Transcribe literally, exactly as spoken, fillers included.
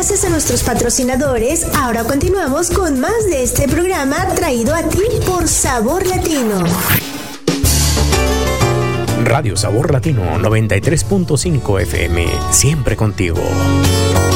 gracias a nuestros patrocinadores, ahora continuamos con más de este programa traído a ti por Sabor Latino. Radio Sabor Latino noventa y tres punto cinco F M, siempre contigo.